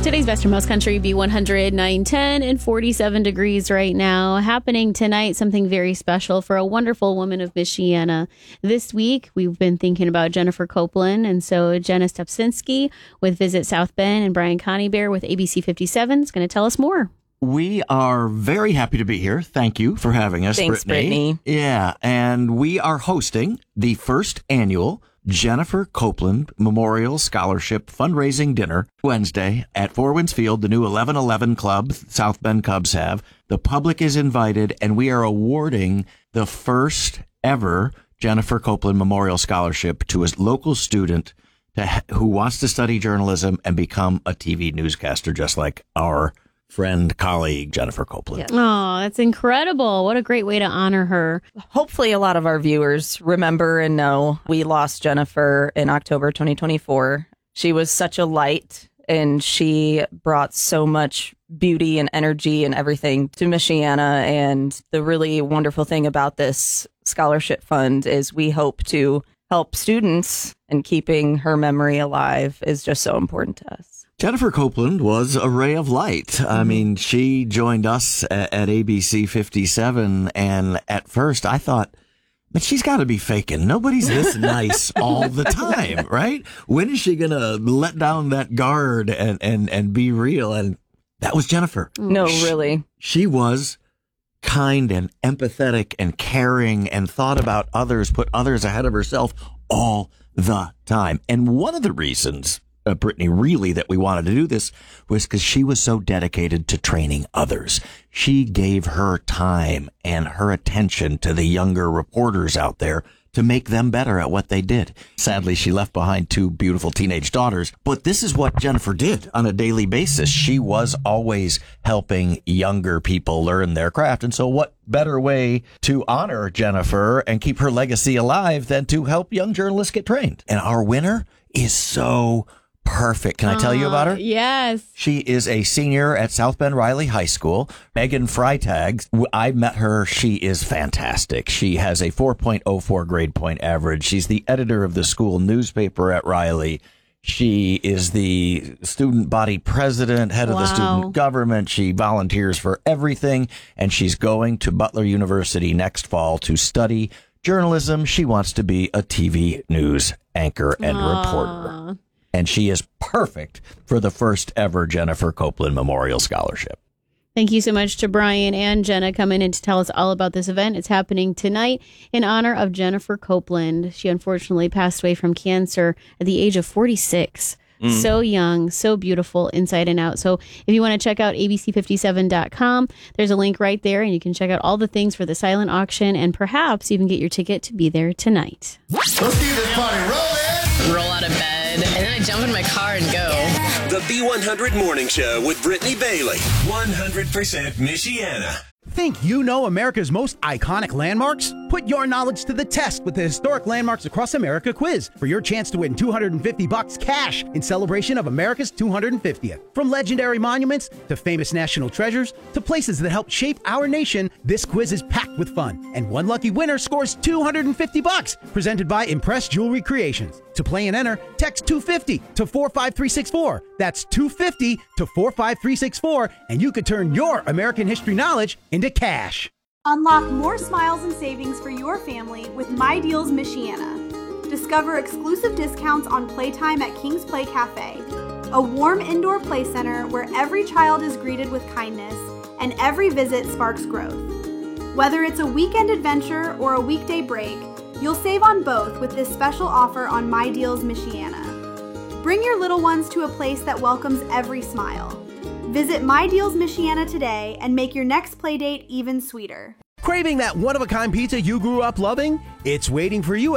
Today's Best from Most Country, B100, 910 and 47 degrees right now. Happening tonight, something very special for a wonderful woman of Michiana. This week, we've been thinking about Jennifer Copeland, and so Jenna Stepsinski with Visit South Bend and Brian Conybeare with ABC 57 is going to tell us more. We are very happy to be here. Thank you for having us, Thanks, Brittany. Yeah, and we are hosting the first annual Jennifer Copeland Memorial Scholarship Fundraising Dinner Wednesday at Four Winds Field, the new 1111 club South Bend Cubs have. The public is invited, and we are awarding the first ever Jennifer Copeland Memorial Scholarship to a local student who wants to study journalism and become a TV newscaster, just like our friend, colleague, Jennifer Copeland. Yeah. Oh, that's incredible. What a great way to honor her. Hopefully a lot of our viewers remember and know we lost Jennifer in October 2024. She was such a light, and she brought so much beauty and energy and everything to Michiana. And the really wonderful thing about this scholarship fund is we hope to help students, and keeping her memory alive is just so important to us. Jennifer Copeland was a ray of light. I mean, she joined us at ABC 57, and at first I thought, but she's got to be faking. Nobody's this nice all the time, right? When is she going to let down that guard and be real? And that was Jennifer. No, really. She was kind and empathetic and caring and thought about others, put others ahead of herself all the time. And one of the reasons, Brittany, really that we wanted to do this was because she was so dedicated to training others. She gave her time and her attention to the younger reporters out there to make them better at what they did. Sadly, she left behind two beautiful teenage daughters, but this is what Jennifer did on a daily basis. She was always helping younger people learn their craft. And so what better way to honor Jennifer and keep her legacy alive than to help young journalists get trained? And our winner is so perfect. Can I tell you about her? Yes. She is a senior at South Bend Riley High School. Megan Freitag. I met her. She is fantastic. She has a 4.04 grade point average. She's the editor of the school newspaper at Riley. She is the student body president, head of the student government. She volunteers for everything, and she's going to Butler University next fall to study journalism. She wants to be a TV news anchor and reporter. And she is perfect for the first ever Jennifer Copeland Memorial Scholarship. Thank you so much to Brian and Jenna coming in to tell us all about this event. It's happening tonight in honor of Jennifer Copeland. She unfortunately passed away from cancer at the age of 46. So young, so beautiful inside and out. So if you want to check out abc57.com, there's a link right there, and you can check out all the things for the silent auction, and perhaps even get your ticket to be there tonight. Let's keep this party rolling. Roll out of bed, and then I jump in my car and go. The B100 Morning Show with Brittany Bailey. 100% Michiana. Think you know America's most iconic landmarks? Put your knowledge to the test with the Historic Landmarks Across America quiz for your chance to win $250 cash in celebration of America's 250th. From legendary monuments to famous national treasures to places that helped shape our nation, this quiz is packed with fun. And one lucky winner scores $250, presented by Impress Jewelry Creations. To play and enter, text 250 to 45364. That's 250 to 45364, and you could turn your American history knowledge into cash. Unlock more smiles and savings for your family with My Deals Michiana. Discover exclusive discounts on playtime at King's Play Cafe, a warm indoor play center where every child is greeted with kindness and every visit sparks growth. Whether it's a weekend adventure or a weekday break, you'll save on both with this special offer on My Deals Michiana. Bring your little ones to a place that welcomes every smile. Visit My Deals Michiana today and make your next playdate even sweeter. Craving that one-of-a-kind pizza you grew up loving? It's waiting for you